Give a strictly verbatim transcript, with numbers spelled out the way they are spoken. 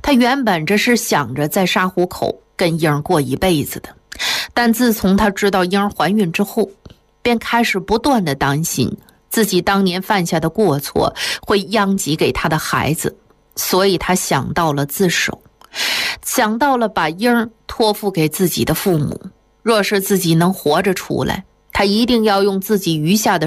他原本这是想着在沙湖口跟英儿过一辈子的，但自从他知道英儿怀孕之后，便开始不断的担心自己当年犯下的过错会殃及给他的孩子，所以他想到了自首，想到了把英儿托付给自己的父母，若是自己能活着出来，他一定要用自己余下的